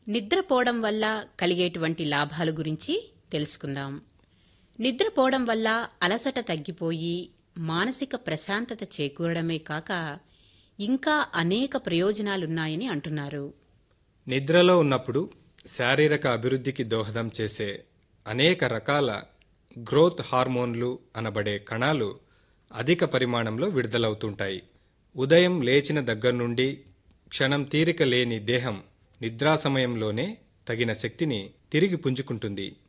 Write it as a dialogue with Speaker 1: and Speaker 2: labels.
Speaker 1: నిద్రపోవడం వల్ల కలిగేటువంటి లాభాల గురించి తెలుసుకుందాం. నిద్రపోవడం వల్ల అలసట తగ్గిపోయి మానసిక ప్రశాంతత చేకూరడమే కాక ఇంకా అనేక ప్రయోజనాలున్నాయని అంటున్నారు.
Speaker 2: నిద్రలో ఉన్నప్పుడు శారీరక అభివృద్ధికి దోహదం చేసే అనేక రకాల గ్రోత్ హార్మోన్లు అనబడే కణాలు అధిక పరిమాణంలో విడుదలవుతుంటాయి. ఉదయం లేచిన దగ్గర నుండి క్షణం తీరిక లేని దేహం నిద్రా సమయంలోనే తగిన శక్తిని తిరిగి పుంజుకుంటుంది.